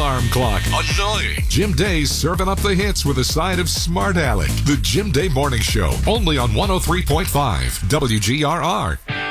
alarm clock. Annoying. Jim Day's serving up the hits with a side of smart aleck. The Jim Day Morning Show, only on 103.5 WGRR.